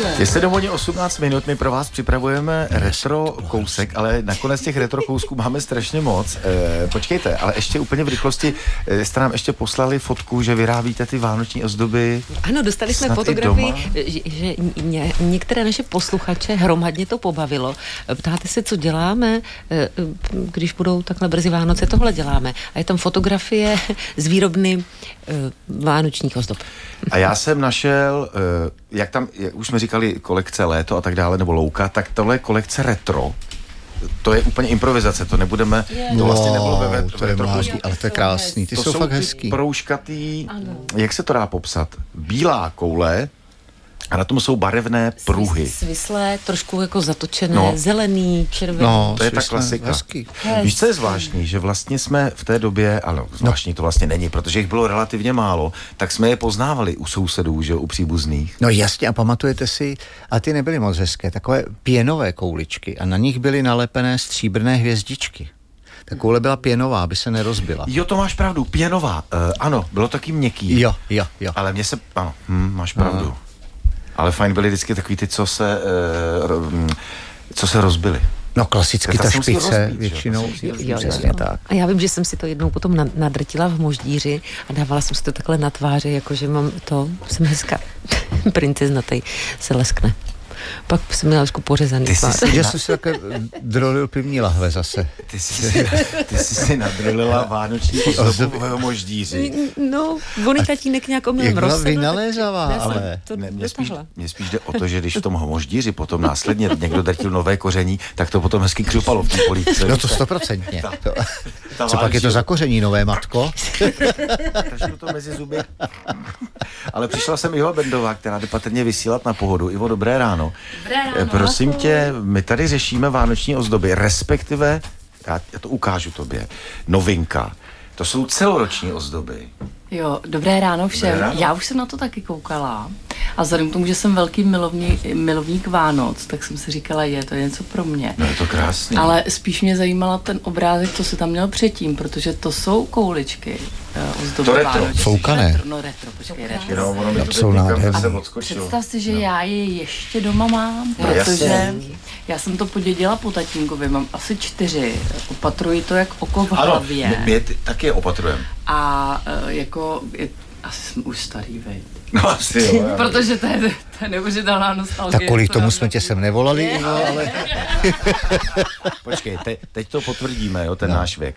Je 7:18, my pro vás připravujeme retro kousek, ale nakonec těch retro kousků máme strašně moc. Počkejte, ale ještě úplně v rychlosti jste nám ještě poslali fotku, že vyrábíte ty vánoční ozdoby. Ano, dostali jsme fotografii, že některé naše posluchače hromadně to pobavilo. Ptáte se, co děláme, když budou takhle brzy Vánoce, tohle děláme. A je tam fotografie z výrobny vánočních ozdob. A já jsem našel, jak už jsme říkali, kolekce léto a tak dále, nebo louka, tak tohle je kolekce retro. To je úplně improvizace, to nebudeme, to vlastně nebylo ve retro. Ale to je krásný, ty jsou fakt hezký. Proužkatý, jak se to dá popsat? Bílá koule, a na tom jsou barevné pruhy. Svislé, trošku jako zatočené, zelený, červený. No, to je ta klasika. Hezký. Víš, co je zvláštní, že vlastně jsme v té době, ale zvláštní to vlastně není, protože jich bylo relativně málo, tak jsme je poznávali u sousedů, že u příbuzných. No jasně, a pamatujete si, a ty nebyly moc hezké, takové pěnové kouličky a na nich byly nalepené stříbrné hvězdičky. Ta koule byla pěnová, aby se nerozbila. Jo, to máš pravdu, pěnová. Ano, bylo taky měkký. Jo. Ale mně se, ano, máš pravdu. Ale fajn byly vždycky takový ty, co se rozbily. No klasicky ta špice většinou. Jo. Tak. A já vím, že jsem si to jednou potom nadrtila v moždíři a dávala jsem si to takhle na tváři, jakože jsem hezká princezna, tady se leskne. Pak jsem měla trošku pořezaný tvář. Že jsi si také drolil pivní lahve zase. Ty jsi si nadrolila vánoční ozdobu v moždíři. No, on tatínek nějak měl rozsedl. Jak vynalézavá, ale... Mně spíš jde o to, že když v tom moždíři potom následně někdo drtil nové koření, tak to potom hezky křupalo v té polívce. No to 100%. Co pak je to za koření, nové matko? Trošku to mezi zuby. Ale přišla jsem Iva Bendová, která jde patrně vysílat na Pohodu. Ivo, dobré ráno. Prosím tě, my tady řešíme vánoční ozdoby, respektive, já to ukážu tobě, novinka. To jsou celoroční ozdoby. Jo, dobré ráno všem. Dobré ráno. Já už jsem na to taky koukala a vzhledem k tomu, že jsem velký milovník Vánoc, tak jsem si říkala, to je něco pro mě. No je to krásný. Ale spíš mě zajímala ten obrázek, co si tam měl předtím, protože to jsou kouličky ozdoby Vánoční. Foukané. Retro, počkej, představ si, že já je ještě doma mám, protože já jsem to podědila po tatínkovi, mám asi 4, opatruji to jak oko v hlavě. Ano, my taky je opatrujeme. A asi jsem už starý, veď. No asi jo. Protože to je neuvěřitelná nostalgie. Tak kvůli tomu jsme tě sem nevolali, ale... Počkej, teď to potvrdíme, ten náš věk.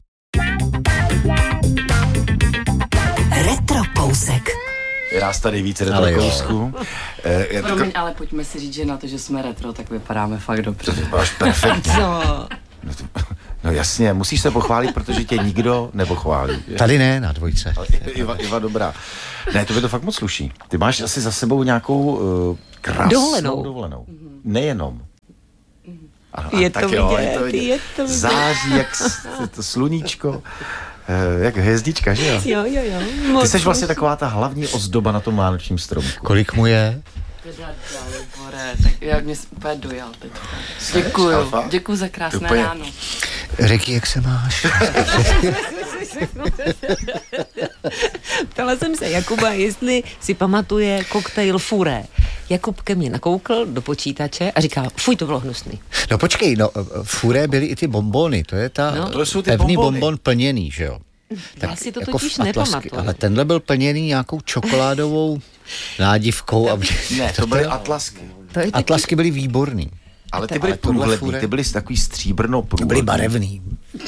Retro kousek. Je nás tady více retro kousků. Promiň, ale pojďme si říct, že na to, že jsme retro, tak vypadáme fakt dobře. To vypadáš perfektně. No jasně, musíš se pochválit, protože tě nikdo nepochválí. Tady ne, na dvojce. Iva dobrá. Ne, to by to fakt moc sluší. Ty máš asi za sebou nějakou krásnou dovolenou. Nejenom. Ano, je to vidět. Září, jak to sluníčko. Jak hvězdička, že jo? Jo. Ty jsi vlastně taková ta hlavní ozdoba na tom vánočním stromku. Kolik mu je? Tak já mě úplně dojal teď. Děkuju za krásné ráno. Řekni, jak se máš? Ptala jsem se Jakuba, jestli si pamatuje koktejl Furé. Jakub ke mně nakoukl do počítače a říkal, fuj, to bylo hnusný. No počkej, Furé byly i ty bonbony, to je to jsou ty pevný bonbon plněný, že jo? Tak já si to totiž nepamatuju. Ale tenhle byl plněný nějakou čokoládovou nádivkou. Ne, to byly atlasky. Atlasky byly výborný. Ale ty byly průhledný, ty byly takový stříbrno-průhledný. To byly barevný.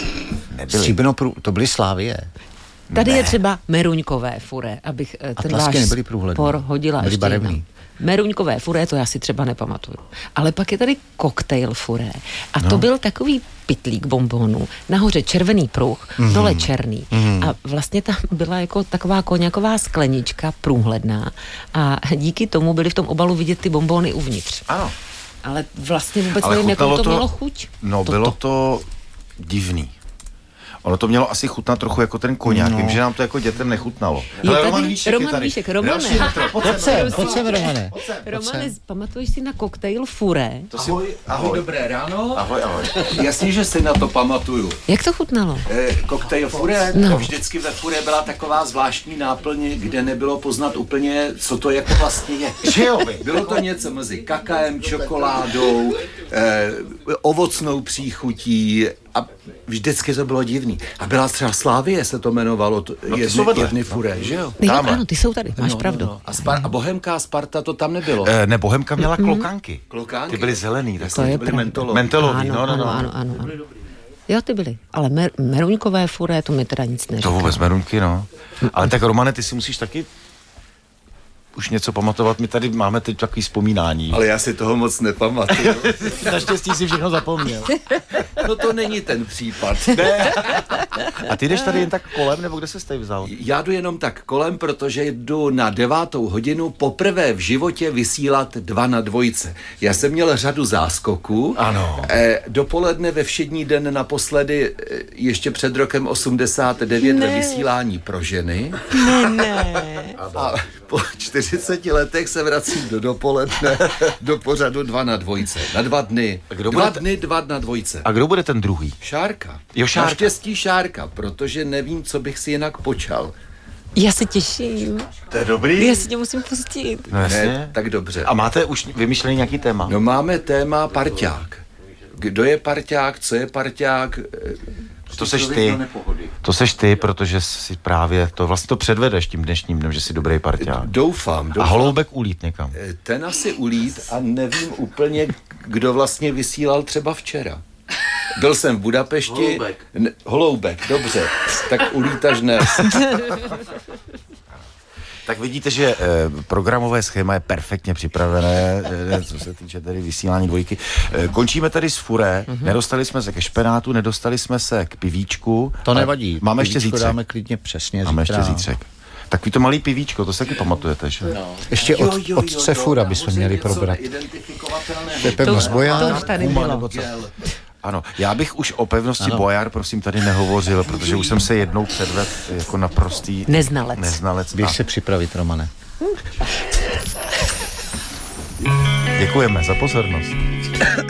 To byly Slávie. Tady je třeba meruňkové Furé, abych ten váš spor hodila ještě jinam. Meruňkové Furé, to já si třeba nepamatuju. Ale pak je tady koktejl Furé. A to byl takový pytlík bonbonů. Nahoře červený pruh, dole černý. A vlastně tam byla jako taková koněková sklenička průhledná. A díky tomu byly v tom obalu vidět ty bonbony uvnitř. Ano. Ale vlastně vůbec nevím, jakou to mělo chuť. No, bylo to divný. Ono to mělo asi chutnat trochu jako ten koněk. Vím, že nám to jako dětem nechutnalo. Ale Roman Víšek, Romane. Pojď sem, Romane. Romane, pamatuješ si na koktejl Furé? Ahoj, dobré ráno. Ahoj. Jasně, že si na to pamatuju. Jak to chutnalo? Koktejl Furé, vždycky ve Furé byla taková zvláštní náplň, kde nebylo poznat úplně, co to jako vlastně je. Bylo to něco mezi kakaem, čokoládou, ovocnou příchutí a vždycky to bylo divný. A byla třeba Slávie, se to jmenovalo, jedny Furé, že jo? Ano, ty jsou tady, máš pravdu. No. A Bohemka a Sparta to tam nebylo. Ne, Bohemka měla klokánky. Klokánky? Ty byly zelený. To je byly mentolový. Ano. Jo, ty byly. Ale meruňkové Furé, to mi teda nic neříká. To vůbec meruňky, no. Ale tak Romane, ty si musíš taky už něco pamatovat. My tady máme teď takový vzpomínání. Ale já si toho moc nepamatuju. Naštěstí si všechno zapomněl. No to není ten případ. Ne. A ty jdeš tady jen tak kolem, nebo kde se tady vzal? Já jdu jenom tak kolem, protože jdu na 9:00 poprvé v životě vysílat 2 na 2. Já jsem měl řadu záskoků. Ano. Dopoledne ve všední den naposledy ještě před rokem 89 ve vysílání pro ženy. Ne. A po 40 letech se vracím do dopoledne do pořadu 2 na 2. Na 2 dny. 2 dny, 2 na 2. A kdo bude ten druhý? Šárka. Jo, Šárka. Naštěstí Šárka, protože nevím, co bych si jinak počal. Já se těším. To je dobrý. Já si tě musím pustit. No jasně. Ne, tak dobře. A máte už vymyšlený nějaký téma? No máme téma parťák. Kdo je parťák, co je parťák? To seš ty, protože si právě to vlastně to předvedeš tím dnešním dnem, že jsi dobrý parťák. Doufám. A Holoubek ulít někam. Ten asi ulít a nevím úplně, kdo vlastně vysílal třeba včera. Byl jsem v Budapešti. Holoubek, dobře. Tak ulítaš dnes. Tak vidíte, že programové schéma je perfektně připravené, co se týče tedy vysílání 2. Končíme tady s Furé, nedostali jsme se ke špenátu, nedostali jsme se k pivíčku. To nevadí. Máme ještě zítřek. Dáme klidně přesně Máme ještě zítřek. Takový to malý pivíčko, to se taky pamatujete, že? No. Ještě otce Fura bychom měli probrat. To je pevnost Bojar. To už tady bylo. Ano, já bych už o pevnosti Bojar, prosím, tady nehovořil, protože už jsem se jednou předvedl jako naprostý neznalec. Běž se připravit, Romane. Děkujeme za pozornost.